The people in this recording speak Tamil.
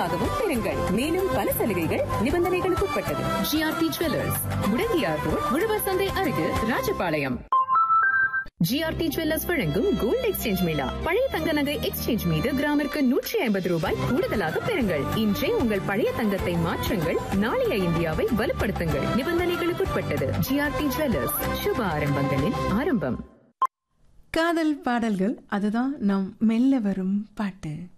குறைவாகவும் பெறுங்கள். மேலும் பல சலுகைகள் நிபந்தனைகளுக்கு உட்பட்டது. ஜிஆர்டி ஜுவல்லர்ஸ், முடங்கியார் ரோட், உழவர் சந்தை அருகில், ராஜபாளையம். ஜிஆர்டி ஜுவல்லர்ஸ் வழங்கும் கோல்டு எக்ஸ்சேஞ்ச் மேளா. பழைய தங்க நகை எக்ஸ்சேஞ்ச் மீது கிராமிற்கு 150 ரூபாய் கூடுதலாக பெறுங்கள். இன்றே உங்கள் பழைய தங்கத்தை மாற்றுங்கள். நாளைய இந்தியாவை வலுப்படுத்துங்கள். நிபந்தனைகளுக்குட்பட்டது. ஜிஆர்டி ஜுவல்லர்ஸ், சுப ஆரம்பங்களின் ஆரம்பம். காதல் பாடல்கள், அதுதான் நம் மெல்ல வரும் பாட்டு.